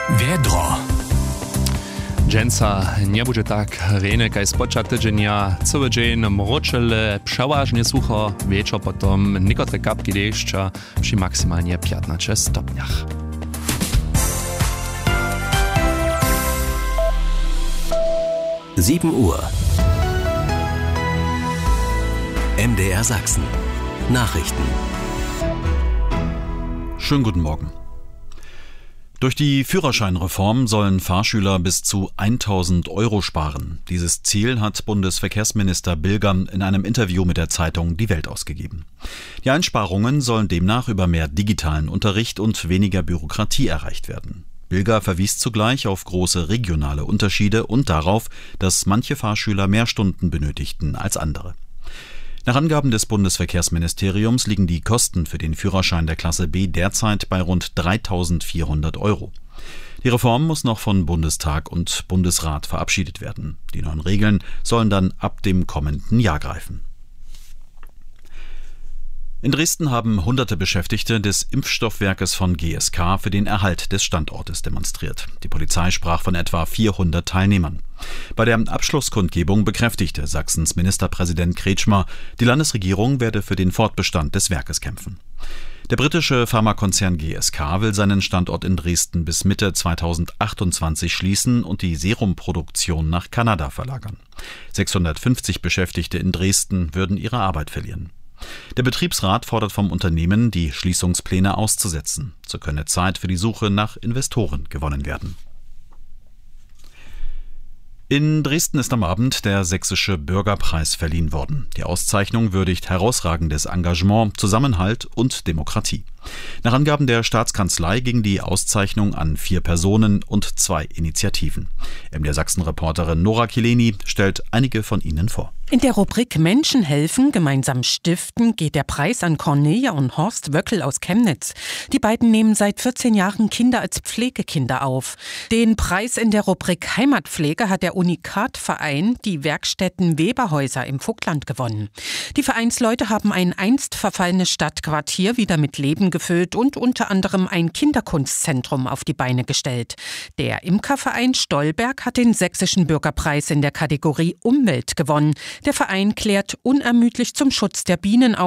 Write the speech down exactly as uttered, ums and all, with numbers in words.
Wiedro. Dżęca nie będzie tak rejne, kaj spoča tydzienia. Cały dzień mroczele, przeważnie sucho, wieczór potom niektóre kapki deszcza przy maksymalnie piętnastu stopniach. sieben Uhr. M D R Sachsen. Nachrichten. Schönen guten Morgen. Durch die Führerscheinreform sollen Fahrschüler bis zu tausend Euro sparen. Dieses Ziel hat Bundesverkehrsminister Bilger in einem Interview mit der Zeitung Die Welt ausgegeben. Die Einsparungen sollen demnach über mehr digitalen Unterricht und weniger Bürokratie erreicht werden. Bilger verwies zugleich auf große regionale Unterschiede und darauf, dass manche Fahrschüler mehr Stunden benötigten als andere. Nach Angaben des Bundesverkehrsministeriums liegen die Kosten für den Führerschein der Klasse B derzeit bei rund dreitausendvierhundert Euro. Die Reform muss noch von Bundestag und Bundesrat verabschiedet werden. Die neuen Regeln sollen dann ab dem kommenden Jahr greifen. In Dresden haben hunderte Beschäftigte des Impfstoffwerkes von G S K für den Erhalt des Standortes demonstriert. Die Polizei sprach von etwa vierhundert Teilnehmern. Bei der Abschlusskundgebung bekräftigte Sachsens Ministerpräsident Kretschmer, die Landesregierung werde für den Fortbestand des Werkes kämpfen. Der britische Pharmakonzern G S K will seinen Standort in Dresden bis Mitte zweitausendachtundzwanzig schließen und die Serumproduktion nach Kanada verlagern. sechshundertfünfzig Beschäftigte in Dresden würden ihre Arbeit verlieren. Der Betriebsrat fordert vom Unternehmen, die Schließungspläne auszusetzen. So könne Zeit für die Suche nach Investoren gewonnen werden. In Dresden ist am Abend der Sächsische Bürgerpreis verliehen worden. Die Auszeichnung würdigt herausragendes Engagement, Zusammenhalt und Demokratie. Nach Angaben der Staatskanzlei ging die Auszeichnung an vier Personen und zwei Initiativen. M D R Sachsen-Reporterin Nora Kileni stellt einige von ihnen vor. In der Rubrik Menschen helfen, gemeinsam stiften geht der Preis an Cornelia und Horst Wöckel aus Chemnitz. Die beiden nehmen seit vierzehn Jahren Kinder als Pflegekinder auf. Den Preis in der Rubrik Heimatpflege hat der Unikat-Verein, die Werkstätten Weberhäuser im Vogtland, gewonnen. Die Vereinsleute haben ein einst verfallenes Stadtquartier wieder mit Leben gefüllt und unter anderem ein Kinderkunstzentrum auf die Beine gestellt. Der Imkerverein Stolberg hat den Sächsischen Bürgerpreis in der Kategorie Umwelt gewonnen. Der Verein klärt unermüdlich zum Schutz der Bienen auf.